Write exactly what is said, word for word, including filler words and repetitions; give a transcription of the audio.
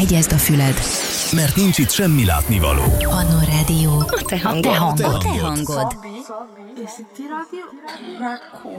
hegyezd a füled, mert nincs itt semmi látnivaló. Annó Rádió. A te hangod. A te hangod. A te hangod. Szabi, Szabi, és itt rádió? Rakó.